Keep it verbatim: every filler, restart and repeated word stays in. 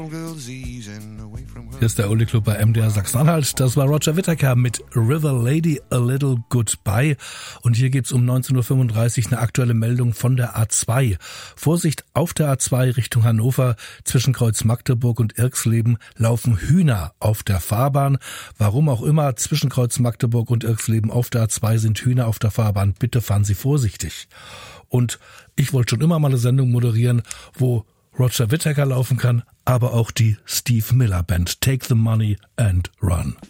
Hier ist der Uli Club bei M D R Sachsen-Anhalt. Das war Roger Whittaker mit River Lady A Little Goodbye. Und hier gibt's um neunzehn Uhr fünfunddreißig eine aktuelle Meldung von der A zwei. Vorsicht, auf der A zwei Richtung Hannover zwischen Kreuz Magdeburg und Irxleben laufen Hühner auf der Fahrbahn. Warum auch immer, zwischen Kreuz Magdeburg und Irxleben auf der A zwei sind Hühner auf der Fahrbahn. Bitte fahren Sie vorsichtig. Und ich wollte schon immer mal eine Sendung moderieren, wo Roger Whittaker laufen kann, aber auch die Steve Miller Band. Take the money and run.